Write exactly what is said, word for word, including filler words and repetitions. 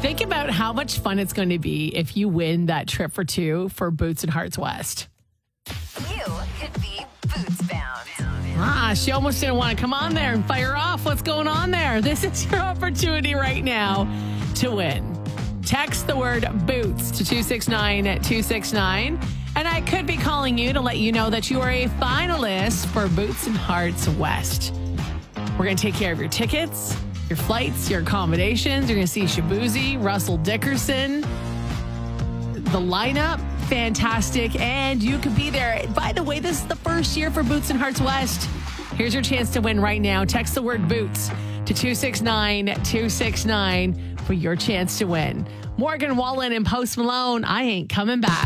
Think about how much fun it's going to be if you win that trip for two for Boots and Hearts West. You could be boots bound. Ah, she almost didn't want to come on there and fire off. What's going on there? This is your opportunity right now to win. Text the word boots to two six nine two six nine. And I could be calling you to let you know that you are a finalist for Boots and Hearts West. We're going to take care of your tickets, your flights, your accommodations. You're going to see Shabuzi, Russell Dickerson, the lineup, fantastic. And you could be there. By the way, this is the first year for Boots and Hearts West. Here's your chance to win right now. Text the word boots to two six nine two six nine for your chance to win. Morgan Wallen and Post Malone, I ain't coming back.